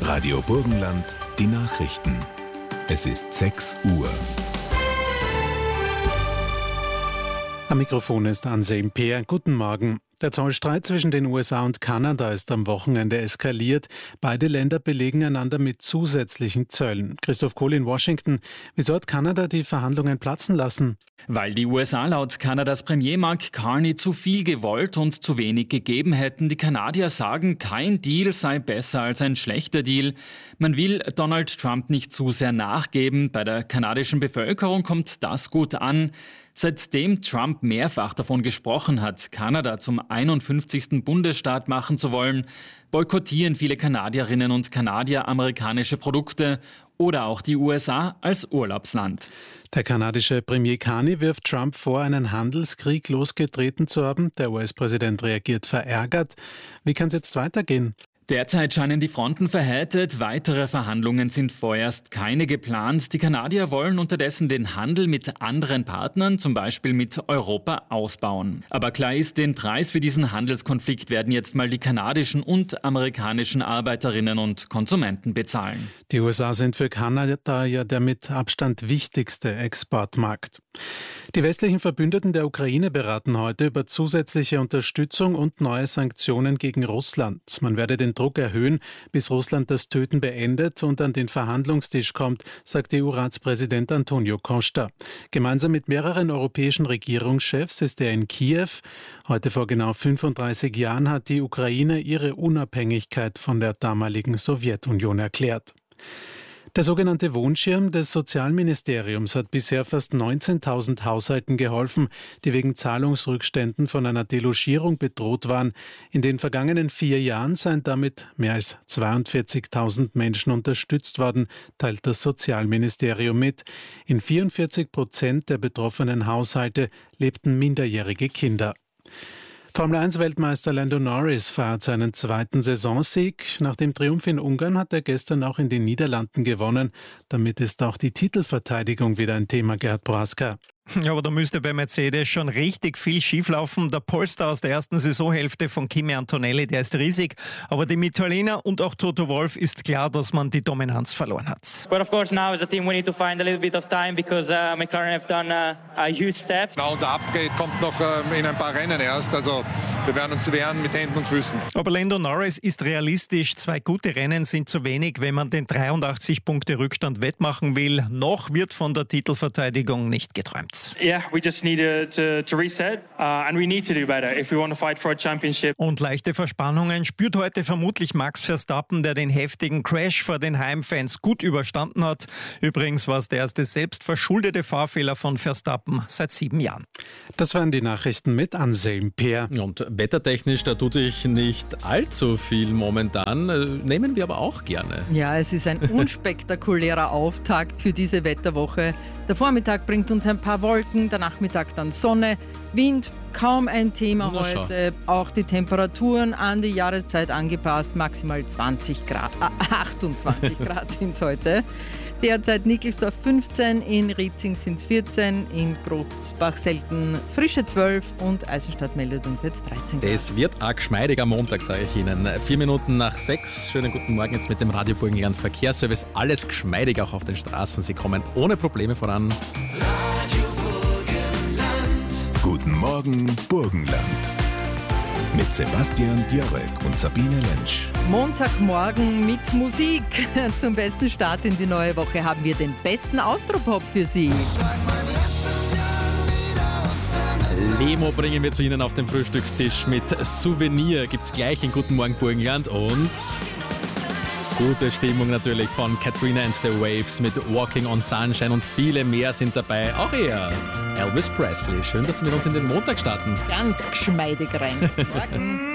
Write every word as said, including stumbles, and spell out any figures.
Radio Burgenland, die Nachrichten. Es ist sechs Uhr. Am Mikrofon ist Anselm Peer. Guten Morgen. Der Zollstreit zwischen den U S A und Kanada ist am Wochenende eskaliert. Beide Länder belegen einander mit zusätzlichen Zöllen. Christoph Kohl in Washington. Wieso hat Kanada die Verhandlungen platzen lassen? Weil die U S A laut Kanadas Premier Mark Carney zu viel gewollt und zu wenig gegeben hätten. Die Kanadier sagen, kein Deal sei besser als ein schlechter Deal. Man will Donald Trump nicht zu sehr nachgeben. Bei der kanadischen Bevölkerung kommt das gut an. Seitdem Trump mehrfach davon gesprochen hat, Kanada zum einundfünfzigsten Bundesstaat machen zu wollen, boykottieren viele Kanadierinnen und Kanadier amerikanische Produkte oder auch die U S A als Urlaubsland. Der kanadische Premier Carney wirft Trump vor, einen Handelskrieg losgetreten zu haben. Der U S-Präsident reagiert verärgert. Wie kann es jetzt weitergehen? Derzeit scheinen die Fronten verhärtet. Weitere Verhandlungen sind vorerst keine geplant. Die Kanadier wollen unterdessen den Handel mit anderen Partnern, zum Beispiel mit Europa, ausbauen. Aber klar ist, den Preis für diesen Handelskonflikt werden jetzt mal die kanadischen und amerikanischen Arbeiterinnen und Konsumenten bezahlen. Die U S A sind für Kanada ja der mit Abstand wichtigste Exportmarkt. Die westlichen Verbündeten der Ukraine beraten heute über zusätzliche Unterstützung und neue Sanktionen gegen Russland. Man werde den Druck erhöhen, bis Russland das Töten beendet und an den Verhandlungstisch kommt, sagt E U-Ratspräsident Antonio Costa. Gemeinsam mit mehreren europäischen Regierungschefs ist er in Kiew. Heute vor genau fünfunddreißig Jahren hat die Ukraine ihre Unabhängigkeit von der damaligen Sowjetunion erklärt. Der sogenannte Wohnschirm des Sozialministeriums hat bisher fast neunzehntausend Haushalten geholfen, die wegen Zahlungsrückständen von einer Delogierung bedroht waren. In den vergangenen vier Jahren seien damit mehr als zweiundvierzigtausend Menschen unterstützt worden, teilt das Sozialministerium mit. In vierundvierzig Prozent der betroffenen Haushalte lebten minderjährige Kinder. Formel eins Weltmeister Lando Norris feiert seinen zweiten Saisonsieg. Nach dem Triumph in Ungarn hat er gestern auch in den Niederlanden gewonnen. Damit ist auch die Titelverteidigung wieder ein Thema, Gerhard Prohaska. Ja, aber da müsste bei Mercedes schon richtig viel schieflaufen. Der Polster aus der ersten Saisonhälfte von Kimi Antonelli, der ist riesig. Aber dem Italiener und auch Toto Wolff ist klar, dass man die Dominanz verloren hat. But of course now as a team we need to find a little bit of time because uh, McLaren have done uh, a huge step. Na, unser Upgrade kommt noch ähm, in ein paar Rennen erst. Also wir werden uns wehren mit Händen und Füßen. Aber Lando Norris ist realistisch. Zwei gute Rennen sind zu wenig, wenn man den dreiundachtzig Punkte Rückstand wettmachen will. Noch wird von der Titelverteidigung nicht geträumt. Yeah, we just need to, to reset uh, and we need to do better if we want to fight for a championship. Und leichte Verspannungen spürt heute vermutlich Max Verstappen, der den heftigen Crash vor den Heimfans gut überstanden hat. Übrigens war es der erste selbstverschuldete Fahrfehler von Verstappen seit sieben Jahren. Das waren die Nachrichten mit Anselm Peer. Und wettertechnisch, da tut sich nicht allzu viel momentan, nehmen wir aber auch gerne. Ja, es ist ein unspektakulärer Auftakt für diese Wetterwoche. Der Vormittag bringt uns ein paar Wolken, der Nachmittag dann Sonne, Wind, kaum ein Thema heute. Auch die Temperaturen an die Jahreszeit angepasst, maximal zwanzig Grad, äh, achtundzwanzig Grad sind es heute. Derzeit Nickelsdorf fünfzehn, in Rietzing sind es vierzehn, in Großbach-Selten frische zwölf und Eisenstadt meldet uns jetzt dreizehn Grad. Es wird arg geschmeidig am Montag, sage ich Ihnen. Vier Minuten nach sechs. Schönen guten Morgen jetzt mit dem Radio Burgenland Verkehrsservice. Alles geschmeidig auch auf den Straßen. Sie kommen ohne Probleme voran. Radio Burgenland. Guten Morgen, Burgenland. Mit Sebastian Björk und Sabine Lentsch. Montagmorgen mit Musik. Zum besten Start in die neue Woche haben wir den besten Austropop für Sie. Lemo bringen wir zu Ihnen auf den Frühstückstisch mit Souvenir. Gibt's gleich in Guten Morgen Burgenland und gute Stimmung natürlich von Katrina and the Waves mit Walking on Sunshine und viele mehr sind dabei. Auch er, Elvis Presley. Schön, dass Sie mit uns in den Montag starten. Ganz geschmeidig rein. Morgen.